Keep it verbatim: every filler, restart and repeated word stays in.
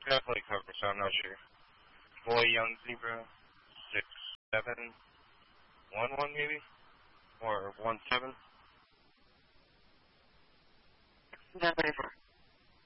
definitely covered, so I'm not sure. Boy Young Zebra, six seven one one maybe, or one seven. Number four.